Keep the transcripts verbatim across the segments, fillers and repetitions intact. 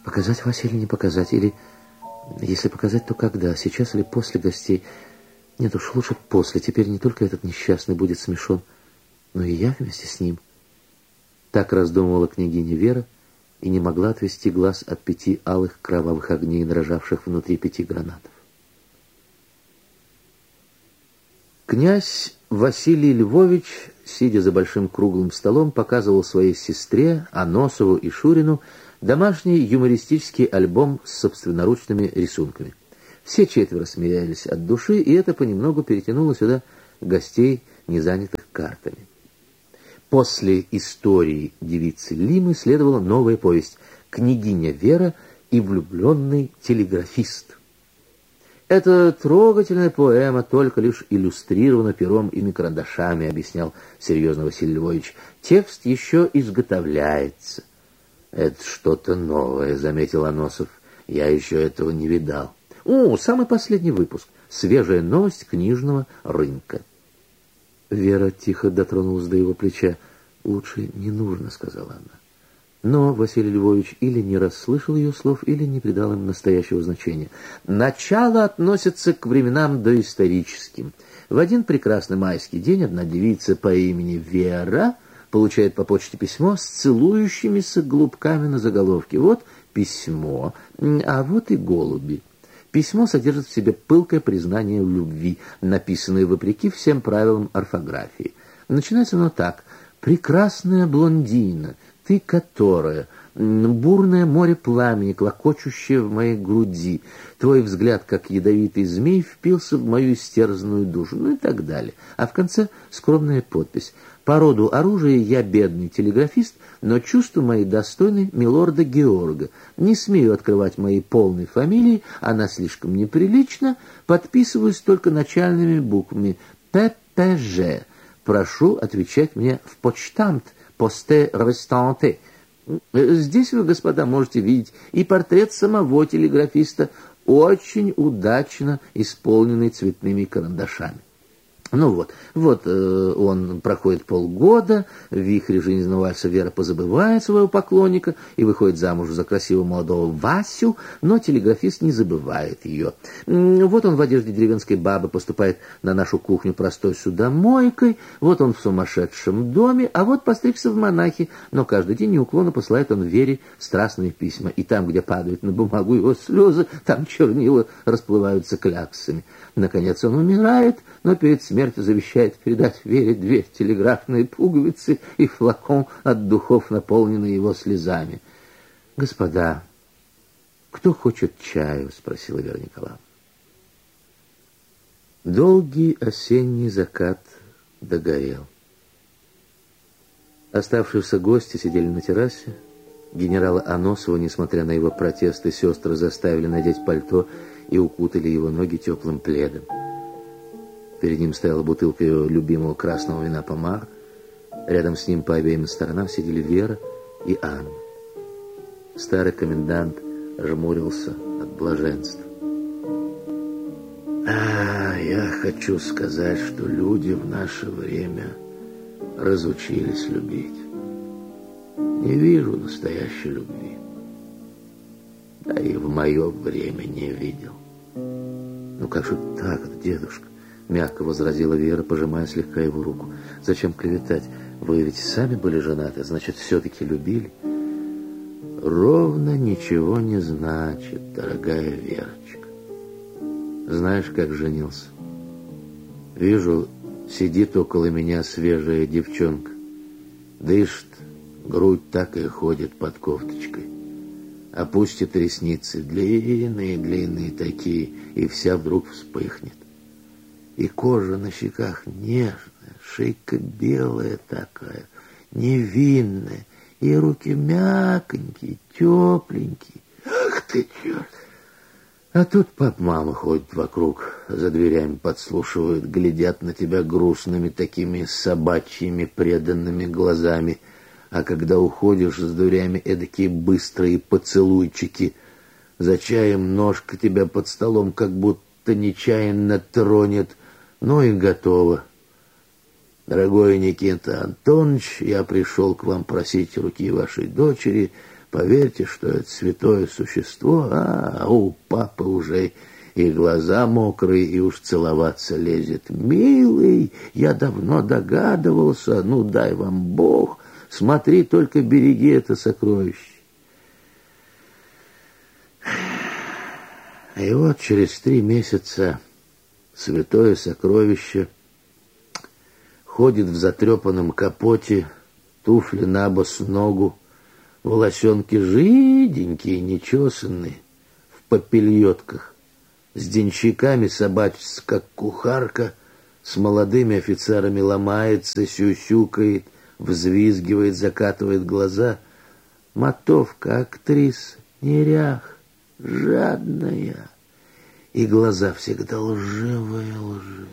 Показать Василию, не показать? Или, если показать, то когда? Сейчас или после гостей? Нет уж, лучше после. Теперь не только этот несчастный будет смешон, но и я вместе с ним. Так раздумывала княгиня Вера и не могла отвести глаз от пяти алых кровавых огней, дрожавших внутри пяти гранатов. Князь Василий Львович, сидя за большим круглым столом, показывал своей сестре, Аносову и Шурину домашний юмористический альбом с собственноручными рисунками. Все четверо смеялись от души, и это понемногу перетянуло сюда гостей, не занятых картами. После истории девицы Лимы следовала новая повесть «Княгиня Вера и влюбленный телеграфист». Эта трогательная поэма только лишь иллюстрирована пером и карандашами, объяснял серьезно Василий Львович. Текст еще изготовляется. Это что-то новое, заметил Аносов. Я еще этого не видал. О, самый последний выпуск. Свежая новость книжного рынка. Вера тихо дотронулась до его плеча. «Лучше не нужно», — сказала она. Но Василий Львович или не расслышал ее слов, или не придал им настоящего значения. Начало относится к временам доисторическим. В один прекрасный майский день одна девица по имени Вера получает по почте письмо с целующимися голубками на заголовке. Вот письмо, а вот и голуби. Письмо содержит в себе пылкое признание в любви, написанное вопреки всем правилам орфографии. Начинается оно так. «Прекрасная блондина, ты которая, бурное море пламени, клокочущее в моей груди, твой взгляд, как ядовитый змей, впился в мою истерзанную душу», ну и так далее. А в конце скромная подпись. «По роду оружия я бедный телеграфист, но чувства мои достойны милорда Георга. Не смею открывать моей полной фамилии, она слишком неприлична, подписываюсь только начальными буквами П П Ж. Прошу отвечать мне в почтамт, посте рестанте». Здесь вы, господа, можете видеть и портрет самого телеграфиста, очень удачно исполненный цветными карандашами. Ну вот, вот э, он проходит полгода, в вихре жизненного вальса Вера позабывает своего поклонника и выходит замуж за красивого молодого Васю, но телеграфист не забывает ее. Вот он в одежде деревенской бабы поступает на нашу кухню простой судомойкой, вот он в сумасшедшем доме, а вот постригся в монахи, но каждый день неуклонно посылает он Вере страстные письма, и там, где падают на бумагу его слезы, там чернила расплываются кляксами. Наконец он умирает, но перед смертью завещает передать Вере две телеграфные пуговицы и флакон от духов, наполненный его слезами. «Господа, кто хочет чаю?» — спросила Вера Николаевна. Долгий осенний закат догорел. Оставшиеся гости сидели на террасе. Генерала Аносова, несмотря на его протесты, сестры заставили надеть пальто и укутали его ноги теплым пледом. Перед ним стояла бутылка его любимого красного вина Помар. Рядом с ним по обеим сторонам сидели Вера и Анна. Старый комендант жмурился от блаженства. А, я хочу сказать, что люди в наше время разучились любить. Не вижу настоящей любви. Да и в мое время не видел. Ну как же так, дедушка? Мягко возразила Вера, пожимая слегка его руку. Зачем клеветать? Вы ведь сами были женаты, значит, все-таки любили. Ровно ничего не значит, дорогая Верочка. Знаешь, как женился? Вижу, сидит около меня свежая девчонка. Дышит, грудь так и ходит под кофточкой. Опустит ресницы, длинные-длинные такие, и вся вдруг вспыхнет. И кожа на щеках нежная, шейка белая такая, невинная, и руки мягонькие, тепленькие. Ах ты, черт! А тут пап-мама ходит вокруг, за дверями подслушивают, глядят на тебя грустными такими собачьими преданными глазами. А когда уходишь с дверями, эдакие быстрые поцелуйчики. За чаем ножка тебя под столом как будто нечаянно тронет. Ну и готово. Дорогой Никита Антонович, я пришел к вам просить руки вашей дочери. Поверьте, что это святое существо, а у папы уже и глаза мокрые, и уж целоваться лезет. Милый, я давно догадывался, ну дай вам Бог, смотри, только береги это сокровище. И вот через три месяца святое сокровище ходит в затрепанном капоте, туфли на босу ногу, волосенки жиденькие, нечесанные, в попельотках, с денщиками собачится, как кухарка, с молодыми офицерами ломается, сюсюкает, взвизгивает, закатывает глаза. Мотовка, актриса, нерях, жадная, и глаза всегда лживые, лживые.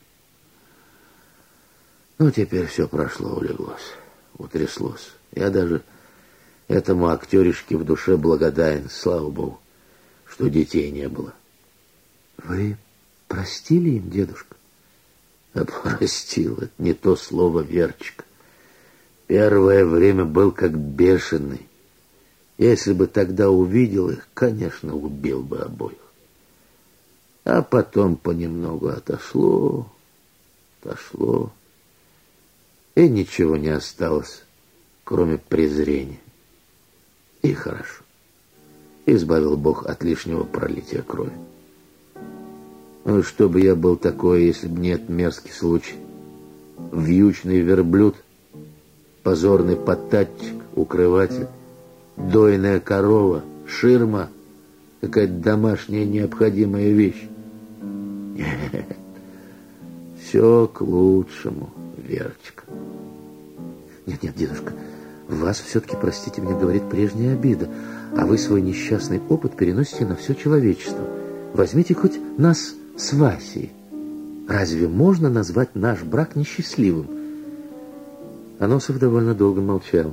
Ну, теперь все прошло, улеглось, утряслось. Я даже этому актеришке в душе благодарен, слава Богу, что детей не было. Вы простили им, дедушка? А простил, это не то слово, Верочка. Первое время был как бешеный. Если бы тогда увидел их, конечно, убил бы обоих. А потом понемногу отошло, отошло, и ничего не осталось, кроме презрения. И хорошо. Избавил Бог от лишнего пролития крови. Ну, что бы я был такой, если бы не этот мерзкий случай? Вьючный верблюд, позорный подтатчик, укрыватель, дойная корова, ширма, какая-то домашняя необходимая вещь. Нет, все к лучшему, Верочка. Нет, нет, дедушка, вас все-таки, простите меня, говорит прежняя обида, а вы свой несчастный опыт переносите на все человечество. Возьмите хоть нас с Васей. Разве можно назвать наш брак несчастливым? Аносов довольно долго молчал.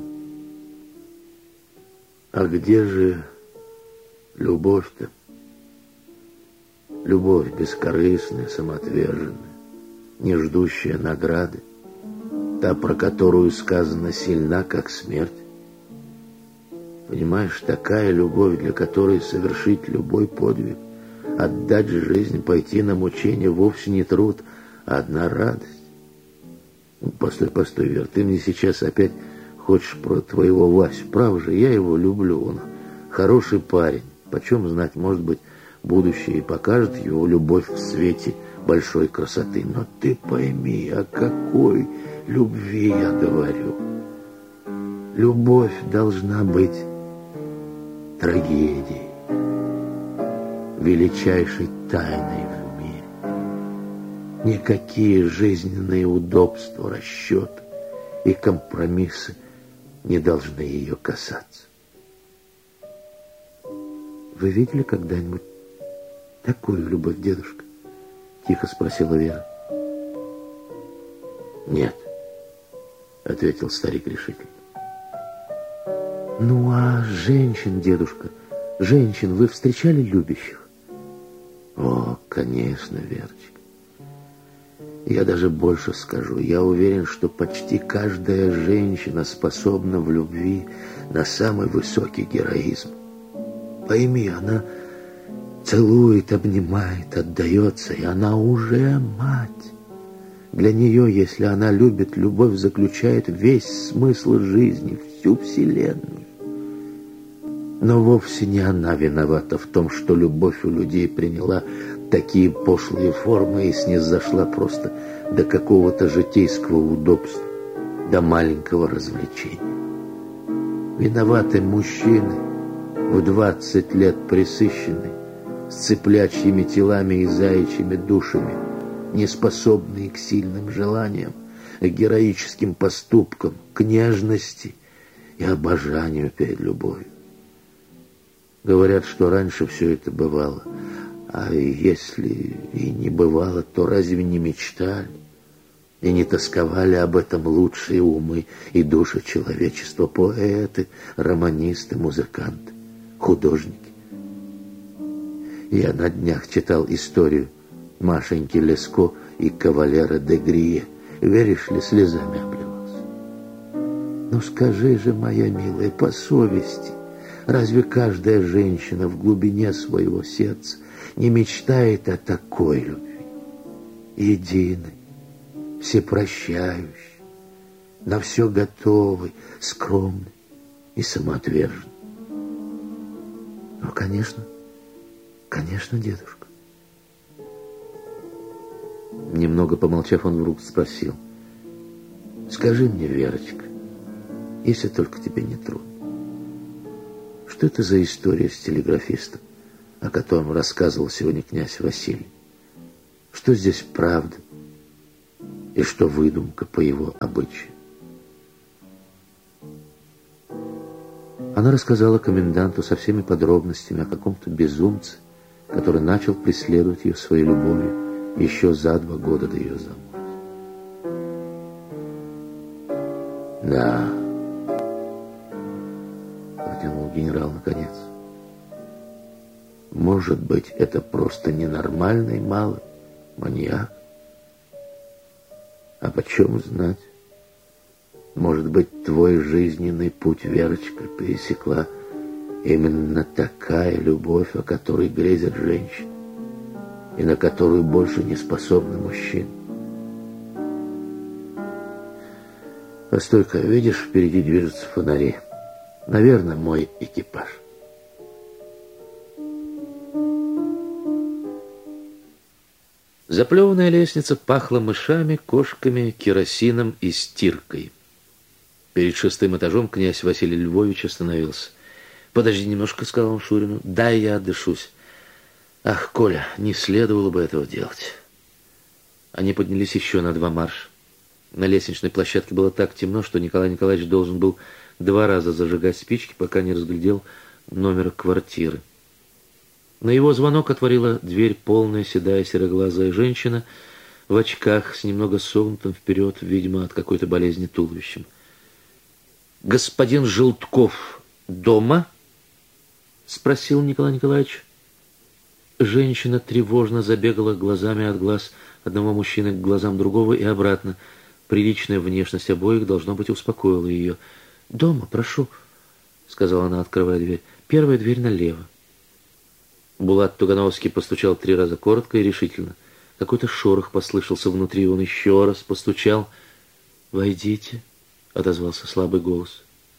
А где же любовь-то? Любовь бескорыстная, самоотверженная, не ждущая награды, та, про которую сказано, сильна, как смерть. Понимаешь, такая любовь, для которой совершить любой подвиг, отдать жизнь, пойти на мучение вовсе не труд, а одна радость. Ну, постой, постой, Вер, ты мне сейчас опять хочешь про твоего Васю. Право же, я его люблю, он хороший парень. Почем знать, может быть, будущее и покажет его любовь в свете большой красоты. Но ты пойми, о какой любви я говорю. Любовь должна быть трагедией, величайшей тайной в мире. Никакие жизненные удобства, расчеты и компромиссы не должны ее касаться. Вы видели когда-нибудь такую любовь, дедушка? Тихо спросила Вера. Нет, ответил старик решительно. Ну, а женщин, дедушка, женщин вы встречали любящих? О, конечно, Верочка. Я даже больше скажу. Я уверен, что почти каждая женщина способна в любви на самый высокий героизм. Пойми, она целует, обнимает, отдается, и она уже мать. Для нее, если она любит, любовь заключает весь смысл жизни, всю вселенную. Но вовсе не она виновата в том, что любовь у людей приняла такие пошлые формы и снизошла просто до какого-то житейского удобства, до маленького развлечения. Виноваты мужчины, в двадцать лет пресыщенные, с цыплячьими телами и заячьими душами, неспособные к сильным желаниям, к героическим поступкам, к нежности и обожанию перед любовью. Говорят, что раньше все это бывало, а если и не бывало, то разве не мечтали и не тосковали об этом лучшие умы и души человечества, поэты, романисты, музыканты, художники? Я на днях читал историю Машеньки Леско и кавалера де Грие. Веришь ли, слезами обливался. Ну скажи же, моя милая, по совести, Разве каждая женщина в глубине своего сердца не мечтает о такой любви? Единой, всепрощающей, на все готовой, скромной и самоотверженной. Ну, конечно, конечно, дедушка. Немного помолчав, он вдруг спросил: скажи мне, Верочка, если только тебе не трудно, что это за история с телеграфистом, о котором рассказывал сегодня князь Василий? Что здесь правда и что выдумка по его обычаю? Она рассказала коменданту со всеми подробностями о каком-то безумце, который начал преследовать ее своей любовью еще за два года до ее замужества. Да, протянул генерал наконец. Может быть, это просто ненормальный малый маньяк? А почем знать? Может быть, твой жизненный путь, Верочка, пересекла именно такая любовь, о которой грезят женщины, и на которую больше не способны мужчины. Постой-ка, видишь, впереди движутся фонари. Наверное, мой экипаж. Заплеванная лестница пахла мышами, кошками, керосином и стиркой. Перед шестым этажом князь Василий Львович остановился. «Подожди немножко», — сказал он Шурину, — «дай я отдышусь». «Ах, Коля, не следовало бы этого делать». Они поднялись еще на два марша. На лестничной площадке было так темно, что Николай Николаевич должен был два раза зажигать спички, пока не разглядел номера квартиры. На его звонок отворила дверь полная седая сероглазая женщина в очках с немного согнутым вперед, видимо, от какой-то болезни туловищем. «Господин Желтков дома?» — спросил Николай Николаевич. Женщина тревожно забегала глазами от глаз одного мужчины к глазам другого и обратно. Приличная внешность обоих, должно быть, успокоила ее. «Дома, прошу», — сказала она, открывая дверь. «Первая дверь налево». Булат Тугановский постучал три раза коротко и решительно. Какой-то шорох послышался внутри, он еще раз постучал. «Войдите», — отозвался слабый голос.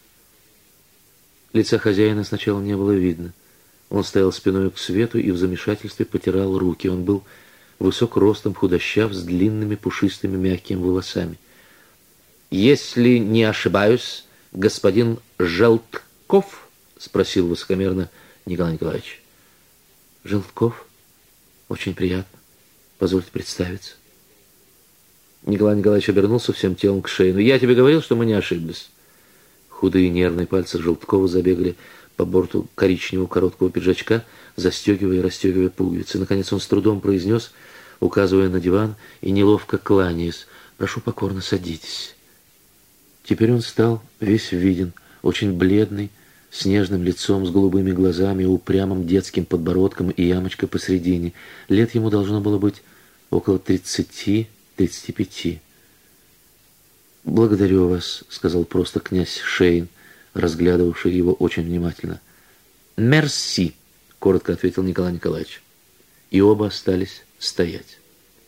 Лица хозяина сначала не было видно. Он стоял спиной к свету и в замешательстве потирал руки. Он был высок ростом, худощав, с длинными пушистыми мягкими волосами. «Если не ошибаюсь, господин Желтков?» — спросил высокомерно Николай Николаевич. «Желтков? Очень приятно. Позвольте представиться». Николай Николаевич обернулся всем телом к Шейну. «Я тебе говорил, что мы не ошиблись». Худые нервные пальцы Желткова забегали по борту коричневого короткого пиджачка, застегивая и расстегивая пуговицы. Наконец он с трудом произнес, указывая на диван и неловко кланяясь: «Прошу покорно, садитесь». Теперь он стал весь виден, очень бледный, с нежным лицом, с голубыми глазами, упрямым детским подбородком и ямочкой посредине. Лет ему должно было быть около тридцати-тридцати пяти. «Благодарю вас», — сказал просто князь Шейн, разглядывавший его очень внимательно. «Мерси», — коротко ответил Николай Николаевич. И оба остались стоять.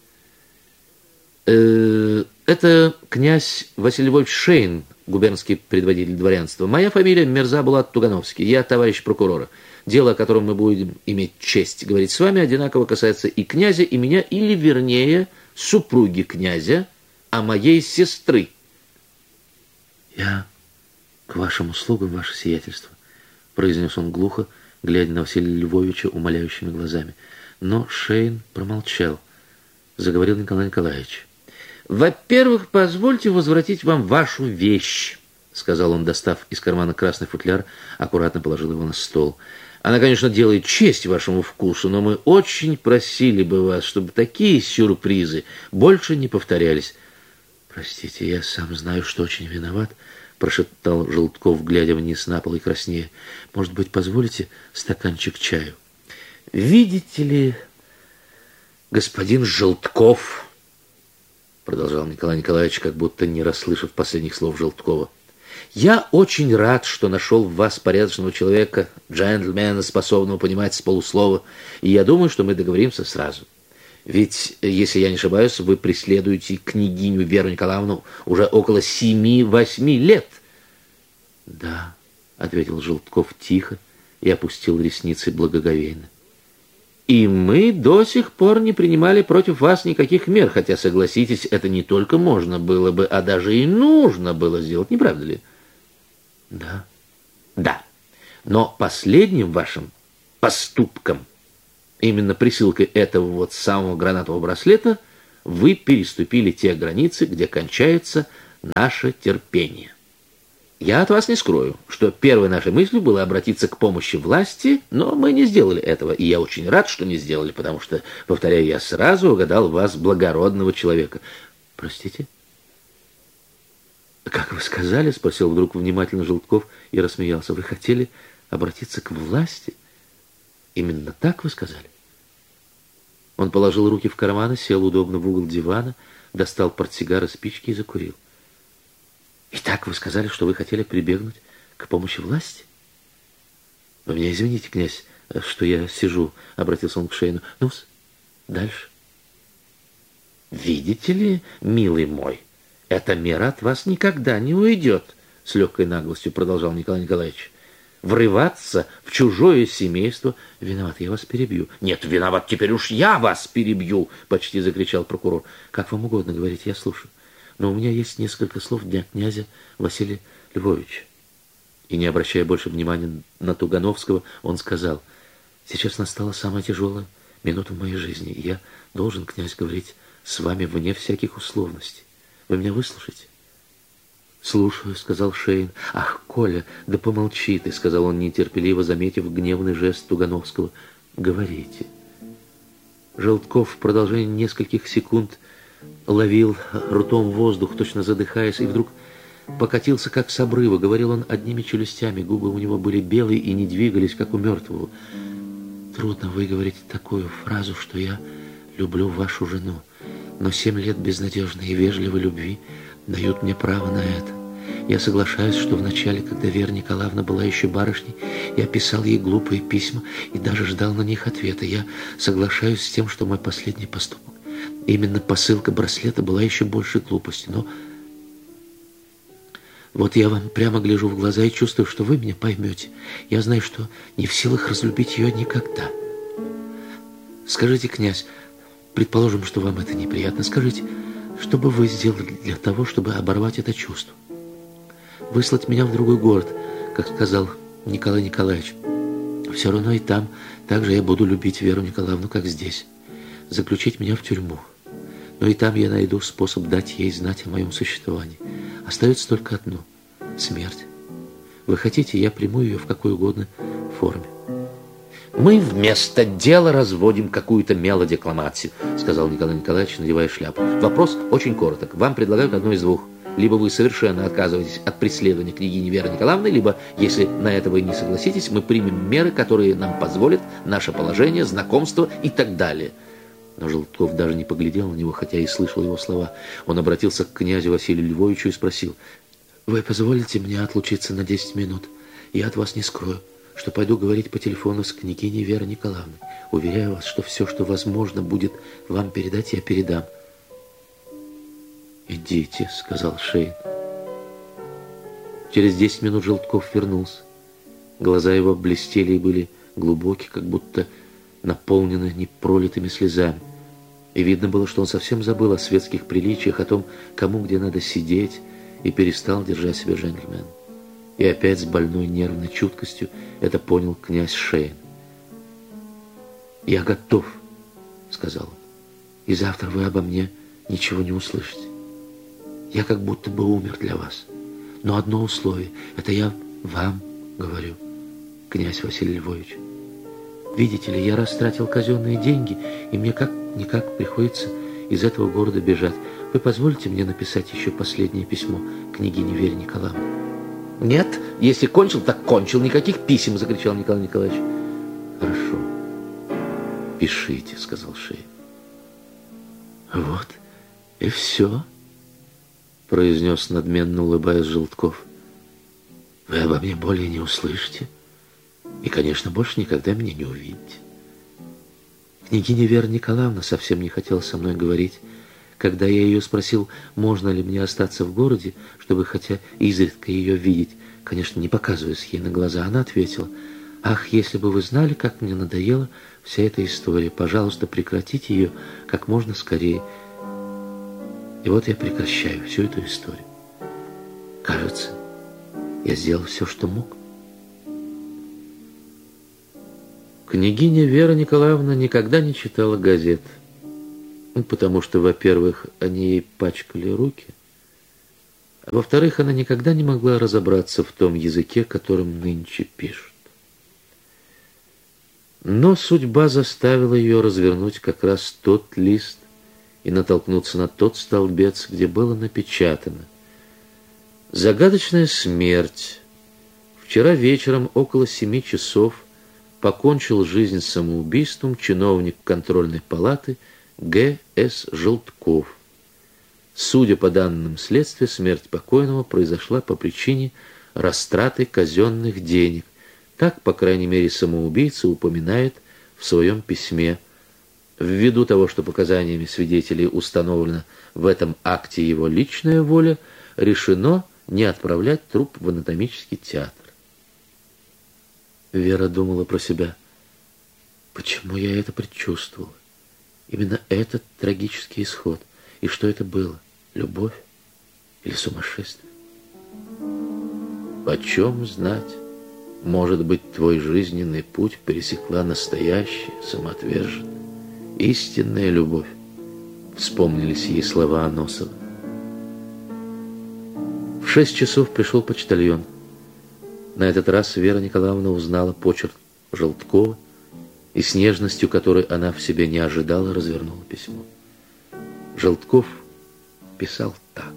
«Э-э, это князь Василий Львович Шейн, губернский предводитель дворянства. Моя фамилия Мирза Булат Тугановский. Я товарищ прокурора. Дело, о котором мы будем иметь честь говорить с вами, одинаково касается и князя, и меня, или, вернее, супруги князя, а моей сестры». «Я к вашим услугам, ваше сиятельство», — произнес он глухо, глядя на Василия Львовича умоляющими глазами. Но Шейн промолчал. Заговорил Николай Николаевич. «Во-первых, позвольте возвратить вам вашу вещь», — сказал он, достав из кармана красный футляр, аккуратно положил его на стол. «Она, конечно, делает честь вашему вкусу, но мы очень просили бы вас, чтобы такие сюрпризы больше не повторялись». «Простите, я сам знаю, что очень виноват», — прошептал Желтков, глядя вниз на пол и краснея. «Может быть, позволите стаканчик чаю?» «Видите ли, господин Желтков», — продолжал Николай Николаевич, как будто не расслышав последних слов Желткова, Я очень рад, что нашел в вас порядочного человека, джентльмена, способного понимать с полуслова, и я думаю, что мы договоримся сразу. Ведь, если я не ошибаюсь, вы преследуете княгиню Веру Николаевну уже около семи-восьми лет. — Да, — ответил Желтков тихо и опустил ресницы благоговейно. — И мы до сих пор не принимали против вас никаких мер, хотя, согласитесь, это не только можно было бы, а даже и нужно было сделать, не правда ли? — Да. — Да. Но последним вашим поступком, именно присылкой этого вот самого гранатового браслета, вы переступили те границы, где кончается наше терпение. Я от вас не скрою, что первой нашей мыслью было обратиться к помощи власти, но мы не сделали этого, и я очень рад, что не сделали, потому что, повторяю, я сразу угадал в вас благородного человека. Простите? Как вы сказали, спросил вдруг внимательно Желтков и рассмеялся. Вы хотели обратиться к власти? Именно так вы сказали? Он положил руки в карманы, сел удобно в угол дивана, достал портсигар и спички и закурил. Итак, вы сказали, что вы хотели прибегнуть к помощи власти? Вы меня извините, князь, что я сижу, обратился он к Шейну. Ну-с, дальше. Видите ли, милый мой, эта мера от вас никогда не уйдет, с легкой наглостью продолжал Николай Николаевич. Врываться в чужое семейство... Виноват, я вас перебью. Нет, виноват, теперь уж я вас перебью, почти закричал прокурор. Как вам угодно говорить, я слушаю. Но у меня есть несколько слов для князя Василия Львовича. И, не обращая больше внимания на Тугановского, он сказал: сейчас настала самая тяжелая минута в моей жизни, и я должен, князь, говорить с вами вне всяких условностей. Вы меня выслушаете? «Слушаю», — сказал Шейн. «Ах, Коля, да помолчи ты», — сказал он нетерпеливо, заметив гневный жест Тугановского. «Говорите». Желтков в продолжении нескольких секунд ловил ртом воздух, точно задыхаясь, и вдруг покатился, как с обрыва. Говорил он одними челюстями, губы у него были белые и не двигались, как у мертвого. «Трудно выговорить такую фразу, что я люблю вашу жену, но семь лет безнадежной и вежливой любви дают мне право на это. Я соглашаюсь, что вначале, когда Вера Николаевна была еще барышней, я писал ей глупые письма и даже ждал на них ответа. Я соглашаюсь с тем, что мой последний поступок, именно посылка браслета, была еще больше глупости. Но вот я вам прямо гляжу в глаза и чувствую, что вы меня поймете. Я знаю, что не в силах разлюбить ее никогда. Скажите, князь, предположим, что вам это неприятно, скажите, что бы вы сделали для того, чтобы оборвать это чувство? Выслать меня в другой город, как сказал Николай Николаевич. Все равно и там также я буду любить Веру Николаевну, как здесь. Заключить меня в тюрьму. Но и там я найду способ дать ей знать о моем существовании. Остается только одно — смерть. Вы хотите, я приму ее в какой угодно форме. «Мы вместо дела разводим какую-то мелодекламацию», сказал Николай Николаевич, надевая шляпу. «Вопрос очень короток. Вам предлагают одно из двух. Либо вы совершенно отказываетесь от преследования княгини Веры Николаевны, либо, если на это вы не согласитесь, мы примем меры, которые нам позволят наше положение, знакомство и так далее». Но Желтков даже не поглядел на него, хотя и слышал его слова. Он обратился к князю Василию Львовичу и спросил: «Вы позволите мне отлучиться на десять минут? Я от вас не скрою, что пойду говорить по телефону с княгиней Верой Николаевной. Уверяю вас, что все, что возможно будет вам передать, я передам». «Идите», — сказал Шейн. Через десять минут Желтков вернулся. Глаза его блестели и были глубокие, как будто наполнены непролитыми слезами. И видно было, что он совсем забыл о светских приличиях, о том, кому где надо сидеть, и перестал держать себя джентльменом. И опять с больной нервной чуткостью это понял князь Шейн. «Я готов», — сказал он, — «и завтра вы обо мне ничего не услышите. Я как будто бы умер для вас. Но одно условие — это я вам говорю, князь Василий Львович. Видите ли, я растратил казенные деньги, и мне как-никак приходится из этого города бежать. Вы позволите мне написать еще последнее письмо княгине Вере Николаевне?» «Нет, если кончил, так кончил. Никаких писем!» — закричал Николай Николаевич. «Хорошо. Пишите», — сказал Шейн. «Вот и все», — произнес надменно, улыбаясь, Желтков. Вы обо мне более не услышите. И, конечно, больше никогда меня не увидите. Княгиня Вера Николаевна совсем не хотела со мной говорить. Когда я ее спросил, можно ли мне остаться в городе, чтобы хотя изредка ее видеть, конечно, не показываясь ей на глаза, она ответила: «Ах, если бы вы знали, как мне надоела вся эта история, пожалуйста, прекратите ее как можно скорее». И вот я прекращаю всю эту историю. Кажется, я сделал все, что мог. Княгиня Вера Николаевна никогда не читала газет, ну, потому что, во-первых, они ей пачкали руки, а во-вторых, она никогда не могла разобраться в том языке, которым нынче пишут. Но судьба заставила ее развернуть как раз тот лист и натолкнуться на тот столбец, где было напечатано: «Загадочная смерть. Вчера вечером около семи часов покончил жизнь самоубийством чиновник контрольной палаты Г С Желтков. Судя по данным следствия, смерть покойного произошла по причине растраты казенных денег». Так, по крайней мере, самоубийца упоминает в своем письме. Ввиду того, что показаниями свидетелей установлена в этом акте его личная воля, решено не отправлять труп в анатомический театр. Вера думала про себя: почему я это предчувствовала? Именно этот трагический исход. И что это было? Любовь или сумасшествие? Почем знать? Может быть, твой жизненный путь пересекла настоящая, самоотверженная, истинная любовь. Вспомнились ей слова Аносова. В шесть часов пришел почтальон. На этот раз Вера Николаевна узнала почерк Желткова и с нежностью, которой она в себе не ожидала, развернула письмо. Желтков писал так: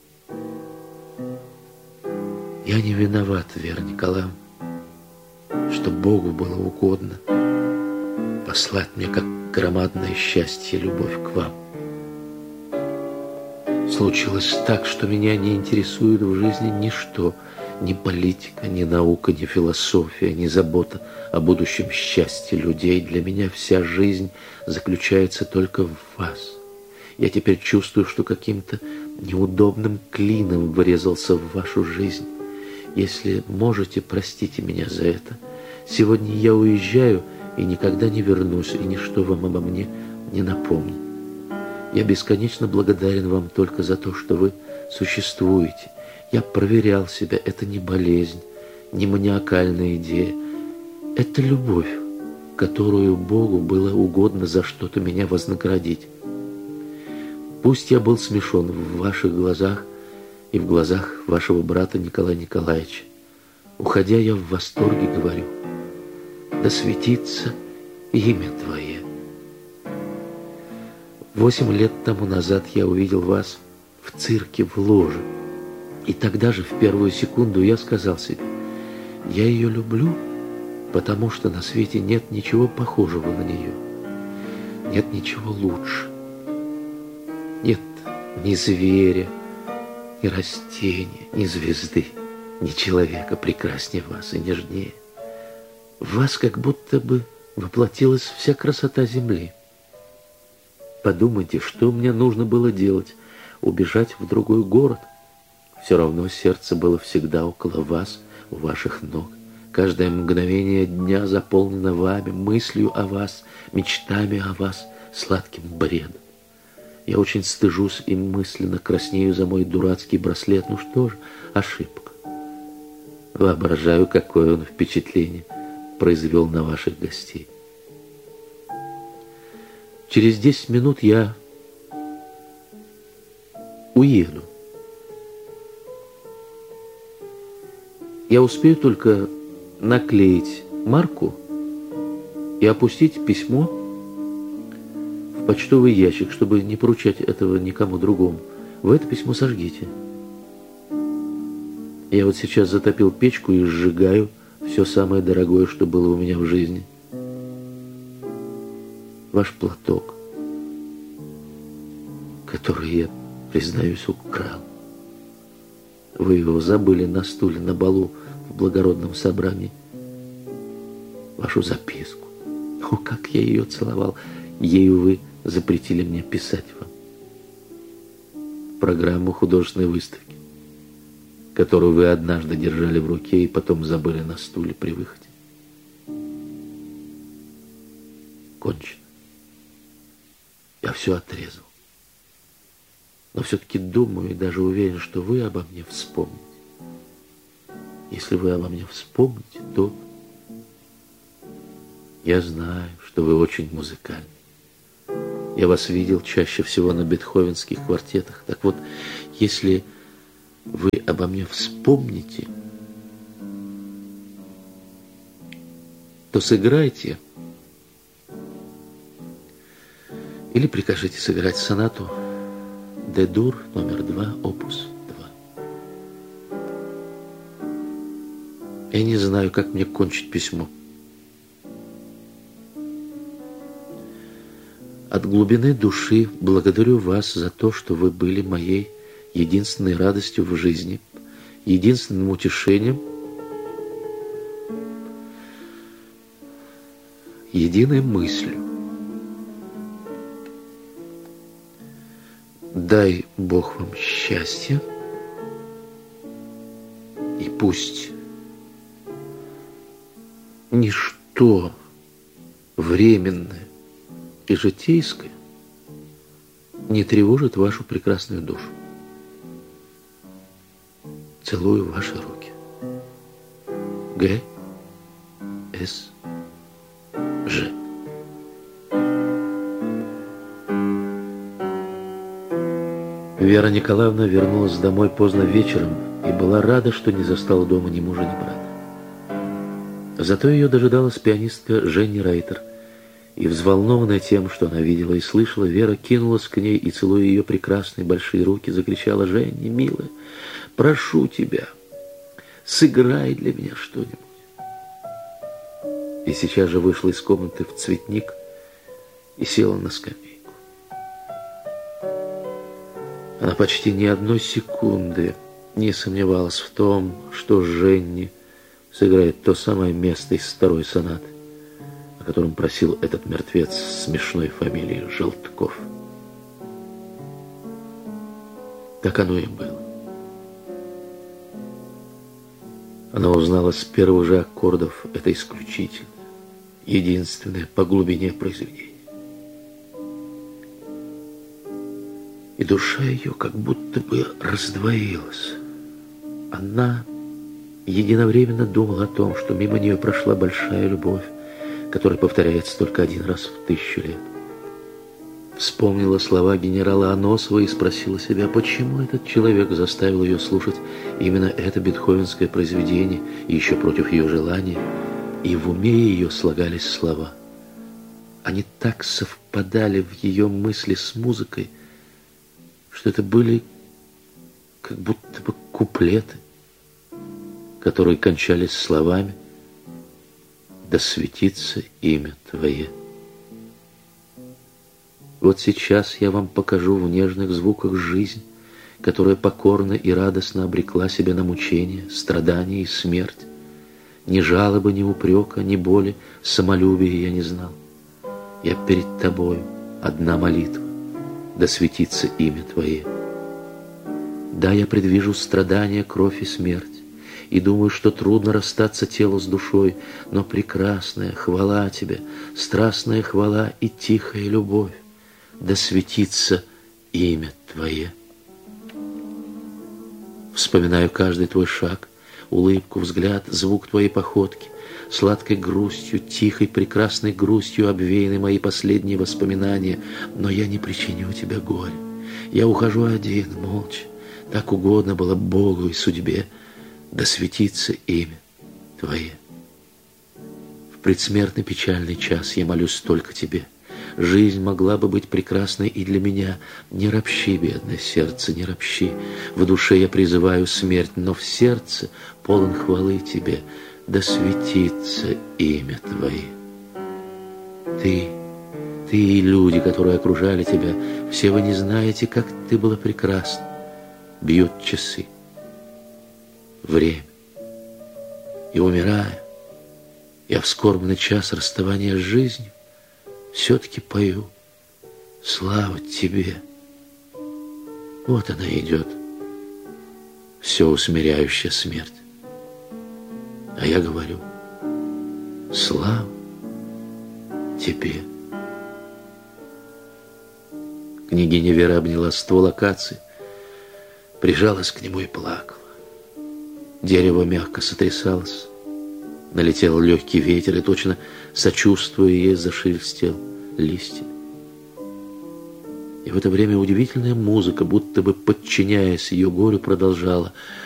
«Я не виноват, Вера Николаевна, что Богу было угодно послать мне как громадное счастье любовь к вам. Случилось так, что меня не интересует в жизни ничто, ни политика, ни наука, ни философия, ни забота о будущем счастье людей. Для меня вся жизнь заключается только в вас. Я теперь чувствую, что каким-то неудобным клином врезался в вашу жизнь. Если можете, простите меня за это. Сегодня я уезжаю и никогда не вернусь, и ничто вам обо мне не напомнит. Я бесконечно благодарен вам только за то, что вы существуете. Я проверял себя. Это не болезнь, не маниакальная идея. Это любовь, которую Богу было угодно за что-то меня вознаградить. Пусть я был смешон в ваших глазах и в глазах вашего брата Николая Николаевича. Уходя, я в восторге говорю: да светится имя Твое. Восемь лет тому назад я увидел вас в цирке в ложе. И тогда же, в первую секунду, я сказал себе: я ее люблю, потому что на свете нет ничего похожего на нее. Нет ничего лучше. Нет ни зверя, ни растения, ни звезды, ни человека прекраснее вас и нежнее. В вас как будто бы воплотилась вся красота земли. Подумайте, что мне нужно было делать? Убежать в другой город? Все равно сердце было всегда около вас, у ваших ног. Каждое мгновение дня заполнено вами, мыслью о вас, мечтами о вас, сладким бредом. Я очень стыжусь и мысленно краснею за мой дурацкий браслет. Ну что ж, ошибка. Воображаю, какое он впечатление произвел на ваших гостей. Через десять минут я уеду. Я успею только наклеить марку и опустить письмо в почтовый ящик, чтобы не поручать этого никому другому. Вы это письмо сожгите. Я вот сейчас затопил печку и сжигаю все самое дорогое, что было у меня в жизни. Ваш платок, который я, признаюсь, украл. Вы его забыли на стуле на балу в благородном собрании. Вашу записку. О, как я ее целовал. Ею вы запретили мне писать вам. Программу художественной выставки, которую вы однажды держали в руке и потом забыли на стуле при выходе. Кончено. Я все отрезал. Но все-таки думаю и даже уверен, что вы обо мне вспомните. Если вы обо мне вспомните, то я знаю, что вы очень музыкальны. Я вас видел чаще всего на бетховенских квартетах. Так вот, если вы обо мне вспомните, то сыграйте или прикажите сыграть сонату Д-дур номер два, опус два. Я не знаю, как мне кончить письмо. От глубины души благодарю вас за то, что вы были моей единственной радостью в жизни, единственным утешением, единой мыслью. Дай Бог вам счастья, и пусть ничто временное и житейское не тревожит вашу прекрасную душу. Целую ваши руки. Г. С. Ж. Вера Николаевна вернулась домой поздно вечером и была рада, что не застала дома ни мужа, ни брата. Зато ее дожидалась пианистка Женни Рейтер. И, взволнованная тем, что она видела и слышала, Вера кинулась к ней и, целуя ее прекрасные большие руки, закричала: «Женни, милая, прошу тебя, сыграй для меня что-нибудь». И сейчас же вышла из комнаты в цветник и села на скамейку. Она почти ни одной секунды не сомневалась в том, что Женни сыграет то самое место из второй сонаты, о котором просил этот мертвец с смешной фамилией Желтков. Так оно и было. Она узнала с первых же аккордов это исключительное, единственное по глубине произведение. И душа ее как будто бы раздвоилась. Она единовременно думала о том, что мимо нее прошла большая любовь, которая повторяется только один раз в тысячу лет. Вспомнила слова генерала Аносова и спросила себя, почему этот человек заставил ее слушать именно это бетховенское произведение, и еще против ее желания, и в уме ее слагались слова. Они так совпадали в ее мысли с музыкой, что это были как будто бы куплеты, которые кончались словами: «Да светится имя Твое». Вот сейчас я вам покажу в нежных звуках жизнь, которая покорно и радостно обрекла себя на мучения, страдания и смерть. Ни жалобы, ни упрека, ни боли, самолюбия я не знал. Я перед Тобою одна молитва: да светится имя Твое. Да, я предвижу страдания, кровь и смерть, и думаю, что трудно расстаться телу с душой, но прекрасная хвала Тебе, страстная хвала и тихая любовь, да светится имя Твое. Вспоминаю каждый Твой шаг, улыбку, взгляд, звук Твоей походки. Сладкой грустью, тихой, прекрасной грустью обвеяны мои последние воспоминания, но я не причиню Тебе горя. Я ухожу один, молча. Так угодно было Богу и судьбе, да светится имя Твое. В предсмертный печальный час я молюсь только Тебе. Жизнь могла бы быть прекрасной и для меня. Не ропщи, бедное сердце, не ропщи. В душе я призываю смерть, но в сердце полон хвалы Тебе. Да светится имя Твое. Ты, Ты и люди, которые окружали Тебя, все вы не знаете, как Ты была прекрасна. Бьют часы. Время. И умирая, я в скорбный час расставания с жизнью все-таки пою: слава тебе. Вот она идет, все усмиряющая смерть. А я говорю: слава тебе. Княгиня Вера обняла ствол акации, прижалась к нему и плакала. Дерево мягко сотрясалось. Налетел легкий ветер и, точно сочувствуя ей, зашелестел листьями. И в это время удивительная музыка, будто бы подчиняясь ее горю, продолжала: